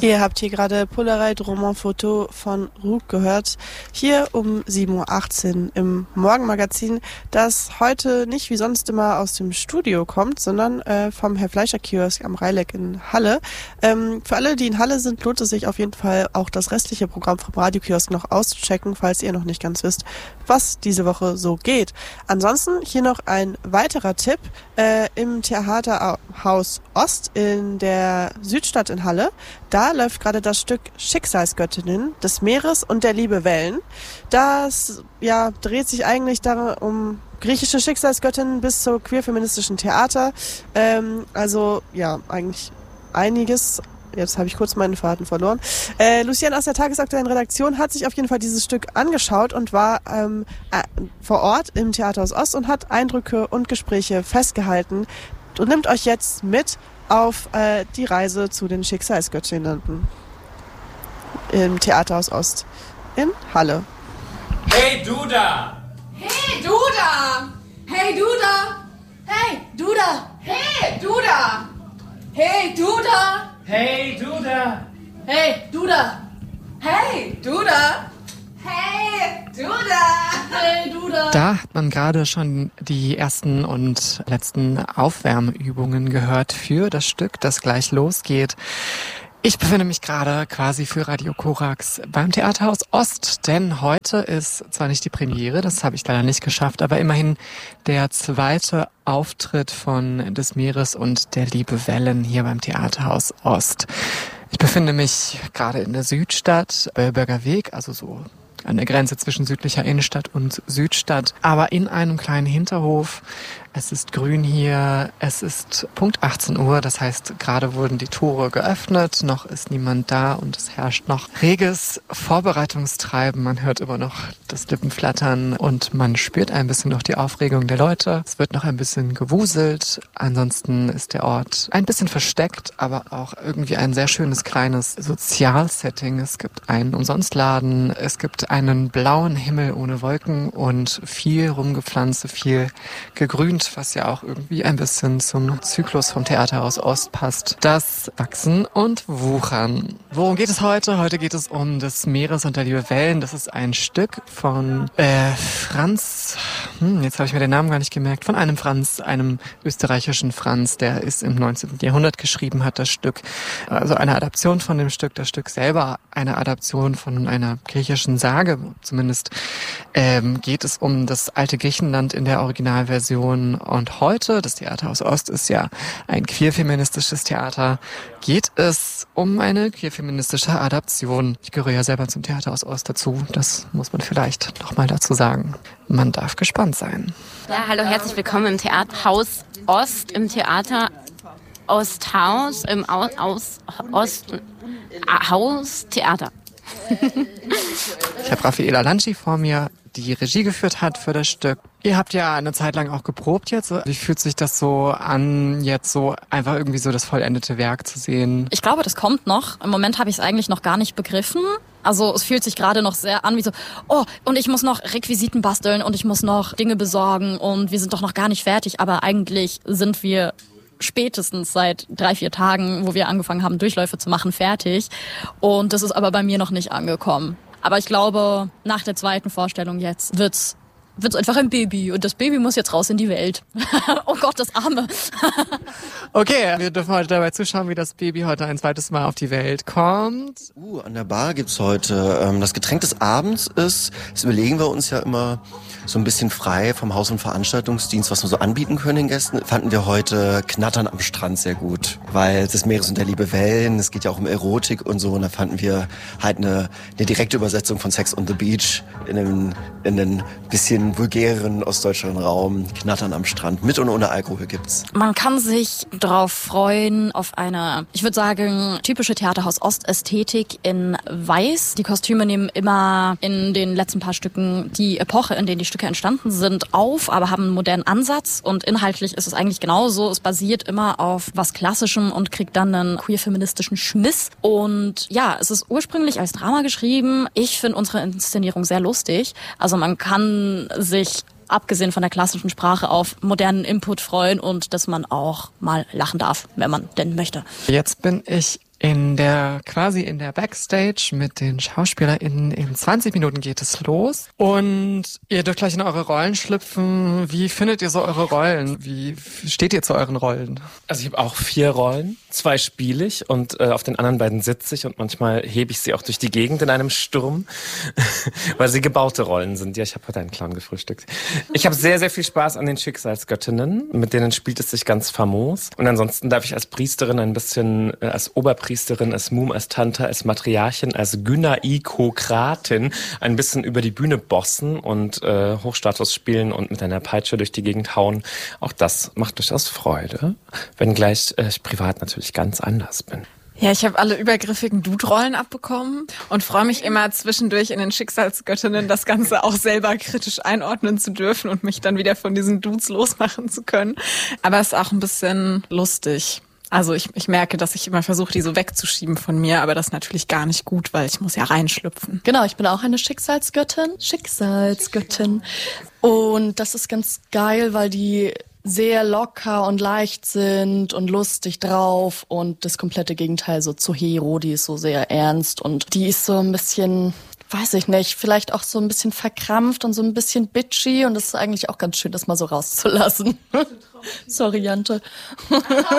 Ihr habt hier gerade Polaroid Roman Photo von Rook gehört, hier um 7.18 Uhr im Morgenmagazin, das heute nicht wie sonst immer aus dem Studio kommt, sondern vom Herr Fleischer Kiosk am Reileck in Halle. Für alle, die in Halle sind, lohnt es sich auf jeden Fall auch das restliche Programm vom Radiokiosk noch auszuchecken, falls ihr noch nicht ganz wisst, was diese Woche so geht. Ansonsten hier noch ein weiterer Tipp im Theaterhaus Ost in der Südstadt in Halle. Da läuft gerade das Stück Schicksalsgöttinnen des Meeres und der Liebe Wellen. Das dreht sich eigentlich um griechische Schicksalsgöttinnen bis zur queer-feministischen Theater. Eigentlich einiges. Jetzt habe ich kurz meinen Faden verloren. Lucienne aus der tagesaktuellen Redaktion hat sich auf jeden Fall dieses Stück angeschaut und war vor Ort im Theaterhaus Ost und hat Eindrücke und Gespräche festgehalten und nimmt euch jetzt mit auf die Reise zu den Schicksalsgöttinnen im Theaterhaus Ost in Halle. Hey du da! Hey du da! Hey du da! Hey du da! Hey du da! Hey du da! Hey du da! Hey du da! Hey du da! Hey du da! Hey du da! Da hat man gerade schon die ersten und letzten Aufwärmübungen gehört für das Stück, das gleich losgeht. Ich befinde mich gerade quasi für Radio Korax beim Theaterhaus Ost, denn heute ist zwar nicht die Premiere, das habe ich leider nicht geschafft, aber immerhin der zweite Auftritt von Des Meeres und der Liebe Wellen hier beim Theaterhaus Ost. Ich befinde mich gerade in der Südstadt, Bellberger Weg, also so an der Grenze zwischen südlicher Innenstadt und Südstadt, aber in einem kleinen Hinterhof. Es ist grün hier, es ist Punkt 18 Uhr, das heißt, gerade wurden die Tore geöffnet, noch ist niemand da und es herrscht noch reges Vorbereitungstreiben. Man hört immer noch das Lippenflattern und man spürt ein bisschen noch die Aufregung der Leute. Es wird noch ein bisschen gewuselt, ansonsten ist der Ort ein bisschen versteckt, aber auch irgendwie ein sehr schönes kleines Sozialsetting. Es gibt einen Umsonstladen, es gibt einen blauen Himmel ohne Wolken und viel Rumgepflanze, viel gegrünt, was ja auch irgendwie ein bisschen zum Zyklus vom Theaterhaus Ost passt. Das Wachsen und Wuchern. Worum geht es heute? Heute geht es um Des Meeres und der Liebe Wellen. Das ist ein Stück von Franz, jetzt habe ich mir den Namen gar nicht gemerkt, von einem Franz, einem österreichischen Franz, der ist im 19. Jahrhundert geschrieben hat, das Stück. Also eine Adaption von dem Stück, das Stück selber eine Adaption von einer griechischen Sage. Zumindest geht es um das alte Griechenland in der Originalversion. Und heute, das Theaterhaus Ost ist ja ein queer-feministisches Theater, geht es um eine queer-feministische Adaption. Ich gehöre ja selber zum Theaterhaus Ost dazu, das muss man vielleicht nochmal dazu sagen. Man darf gespannt sein. Ja, hallo, herzlich willkommen im Theaterhaus Ost, im Theater Osthaus, im Osthaus-Theater. Ich habe Raffaela Lanci vor mir, die Regie geführt hat für das Stück. Ihr habt ja eine Zeit lang auch geprobt jetzt. Wie fühlt sich das so an, jetzt so einfach irgendwie so das vollendete Werk zu sehen? Ich glaube, das kommt noch. Im Moment habe ich es eigentlich noch gar nicht begriffen. Also es fühlt sich gerade noch sehr an wie so, und ich muss noch Requisiten basteln und ich muss noch Dinge besorgen und wir sind doch noch gar nicht fertig. Aber eigentlich sind wir spätestens seit 3-4 Tagen, wo wir angefangen haben, Durchläufe zu machen, fertig. Und das ist aber bei mir noch nicht angekommen. Aber ich glaube, nach der zweiten Vorstellung jetzt wird's einfach ein Baby. Und das Baby muss jetzt raus in die Welt. Oh Gott, das Arme. Okay, wir dürfen heute dabei zuschauen, wie das Baby heute ein zweites Mal auf die Welt kommt. An der Bar gibt's heute das Getränk des Abends ist, das überlegen wir uns ja immer so ein bisschen frei vom Haus- und Veranstaltungsdienst, was wir so anbieten können den Gästen, fanden wir heute Knattern am Strand sehr gut. Weil Des Meeres und der Liebe Wellen, es geht ja auch um Erotik und so, und da fanden wir halt eine direkte Übersetzung von Sex on the Beach in einen bisschen vulgäreren ostdeutscheren Raum. Knattern am Strand, mit und ohne Alkohol gibt's. Man kann sich drauf freuen, auf eine, ich würde sagen, typische Theaterhaus-Ost-Ästhetik in Weiß. Die Kostüme nehmen immer in den letzten paar Stücken die Epoche, in denen die Stücke entstanden sind, auf, aber haben einen modernen Ansatz und inhaltlich ist es eigentlich genauso. Es basiert immer auf was Klassischem und kriegt dann einen queer-feministischen Schmiss. Und ja, es ist ursprünglich als Drama geschrieben. Ich finde unsere Inszenierung sehr lustig. Also man kann sich abgesehen von der klassischen Sprache auf modernen Input freuen und dass man auch mal lachen darf, wenn man denn möchte. Jetzt bin ich quasi in der Backstage mit den SchauspielerInnen. In 20 Minuten geht es los. Und ihr dürft gleich in eure Rollen schlüpfen. Wie findet ihr so eure Rollen? Wie steht ihr zu euren Rollen? Also ich habe auch 4 Rollen. 2 spiele ich und auf den anderen beiden sitze ich und manchmal hebe ich sie auch durch die Gegend in einem Sturm, weil sie gebaute Rollen sind. Ja, ich habe heute einen Clown gefrühstückt. Ich habe sehr, sehr viel Spaß an den Schicksalsgöttinnen. Mit denen spielt es sich ganz famos. Und ansonsten darf ich als Priesterin ein bisschen, als Oberpriesterin, als Mum, als Tante, als Matriarchin, als Gynaikokratin ein bisschen über die Bühne bossen und Hochstatus spielen und mit einer Peitsche durch die Gegend hauen. Auch das macht durchaus Freude, wenngleich ich privat natürlich ganz anders bin. Ja, ich habe alle übergriffigen Dude-Rollen abbekommen und freue mich immer zwischendurch in den Schicksalsgöttinnen das Ganze auch selber kritisch einordnen zu dürfen und mich dann wieder von diesen Dudes losmachen zu können. Aber es ist auch ein bisschen lustig. Also ich merke, dass ich immer versuche, die so wegzuschieben von mir, aber das ist natürlich gar nicht gut, weil ich muss ja reinschlüpfen. Genau, ich bin auch eine Schicksalsgöttin. Und das ist ganz geil, weil die sehr locker und leicht sind und lustig drauf und das komplette Gegenteil so zu Hero, die ist so sehr ernst und die ist so ein bisschen, weiß ich nicht, vielleicht auch so ein bisschen verkrampft und so ein bisschen bitchy und das ist eigentlich auch ganz schön, das mal so rauszulassen. Sorry, Jante.